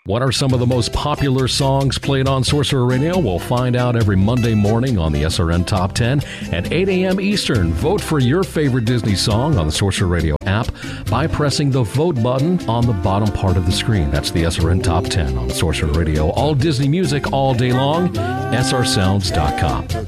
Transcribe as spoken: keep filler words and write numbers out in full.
What are some of the most popular songs played on Sorcerer Radio? We'll find out every Monday morning on the S R N Top ten at eight a.m. Eastern. Vote for your favorite Disney song on the Sorcerer Radio app by pressing the vote button on the bottom part of the screen. That's the S R N Top ten on Sorcerer Radio. All Disney music all day long. S R sounds dot com.